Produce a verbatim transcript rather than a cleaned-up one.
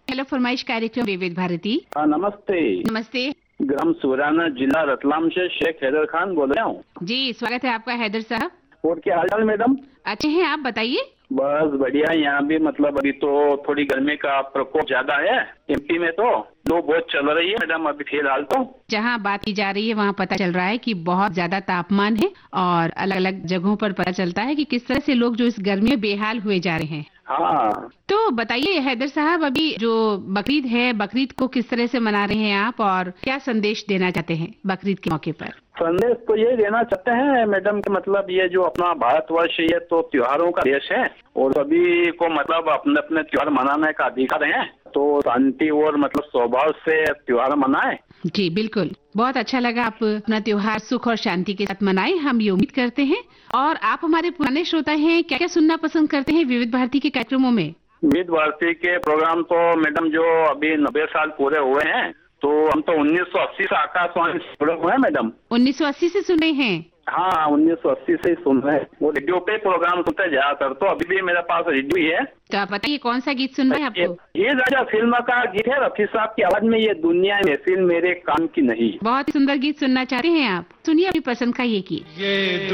Hello फरमाइश कार्यक्रम विविध भारती। हाँ नमस्ते। नमस्ते ग्राम सुराना, जिला रतलाम से शेख हैदर खान बोल रहा हूँ। जी, स्वागत है आपका हैदर साहब। और क्या हाल चाल मैडम? अच्छे हैं, आप बताइए। बस बढ़िया। यहाँ भी मतलब अभी तो थोड़ी गर्मी का प्रकोप ज्यादा है एमपी में, तो लू बहुत चल रही है मैडम अभी फिलहाल। तो जहाँ बात की जा रही है वहाँ पता चल रहा है कि बहुत ज्यादा तापमान है और अलग अलग जगहों पर पता चलता है कि किस तरह से लोग जो इस गर्मी में बेहाल हुए जा रहे हैं। हाँ, तो बताइए हैदर साहब, अभी जो बकरीद है, बकरीद को किस तरह से मना रहे हैं आप और क्या संदेश देना चाहते हैं बकरीद के मौके पर? संदेश तो ये देना चाहते हैं मैडम कि मतलब ये जो अपना भारतवर्ष ये तो त्योहारों का देश है और सभी को मतलब अपने अपने त्योहार मनाने का अधिकार है, तो शांति और मतलब स्वभाव से त्योहार मनाए। जी बिल्कुल, बहुत अच्छा लगा आप अपना त्योहार सुख और शांति के साथ मनाएं, हम ये उम्मीद करते हैं। और आप हमारे पुराने श्रोता हैं, क्या क्या सुनना पसंद करते हैं विविध भारती के कार्यक्रमों में? विविध भारती के प्रोग्राम तो मैडम जो अभी नब्बे साल पूरे हुए हैं, तो हम तो उन्नीस सौ अस्सी से आकाशवाणी से जुड़े हुए हैं मैडम। उन्नीस सौ अस्सी से सुन रहे हैं? हाँ, उन्नीस सौ अस्सी से ही सुन रहे हैं। वो रेडियो पे प्रोग्राम सुनते ज्यादातर, तो अभी भी मेरे पास रेडियो ही है। तो आप बताइए कौन सा गीत सुन रहे हैं आपको? ये राजा फिल्म का गीत है, रफी साहब की आवाज में, ये दुनिया महफिल मेरे काम की नहीं। बहुत ही सुंदर गीत सुनना चाहते हैं आप, सुनिए अपनी पसंद का ये गीत। ये